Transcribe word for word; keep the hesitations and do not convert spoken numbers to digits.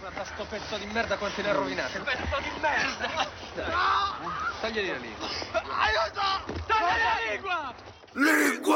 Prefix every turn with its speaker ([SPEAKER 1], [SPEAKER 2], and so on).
[SPEAKER 1] Guarda sto pezzo di merda quanti ne ha rovinato.
[SPEAKER 2] Pezzo di merda!
[SPEAKER 1] Dai, tagliali la lingua.
[SPEAKER 2] Aiuto!